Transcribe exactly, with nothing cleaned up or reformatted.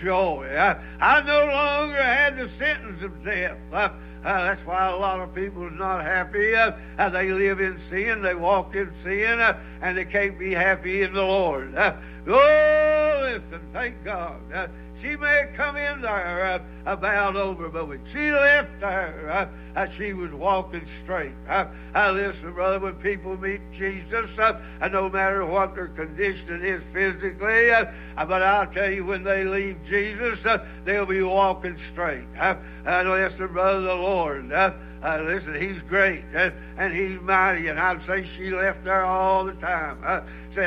joy. Uh, I no longer had the sentence of death. Uh, Uh, that's why a lot of people are not happy. Uh, uh, they live in sin, they walk in sin, uh, and they can't be happy in the Lord. Uh, oh, listen, thank God. Uh, she may have come in there uh, bowed over, but when she left there, uh, uh, she was walking straight. Uh, uh, listen, brother, when people meet Jesus, uh, uh, no matter what their condition is physically, uh, uh, but I'll tell you, when they leave Jesus, uh, they'll be walking straight. Uh, uh, listen, brother, the Lord, uh, uh, listen, He's great, uh, and He's mighty, and I'd say she left there all the time. Uh,